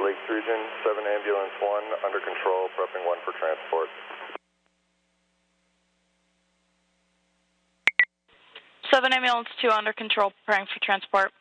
Lakes region, 7 ambulance 1 under control, prepping 1 for transport. 7 ambulance 2 under control, preparing for transport.